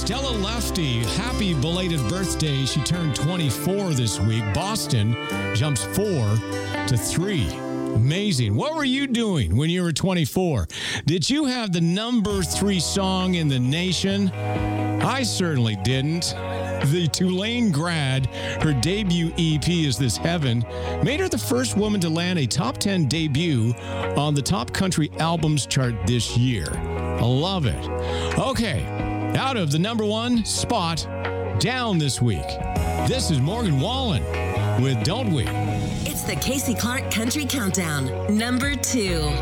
Stella Lefty, happy belated birthday. She turned 24 this week. Boston jumps 4 to 3. Amazing. What were you doing when you were 24? Did you have the number 3 song in the nation? I certainly didn't. The Tulane grad, her debut EP is This Heaven, made her the first woman to land a top 10 debut on the top country albums chart this year. I love it. Okay, out of the number 1 spot, down this week. This is Morgan Wallen with Don't We? It's the Casey Clark Country Countdown, number 2.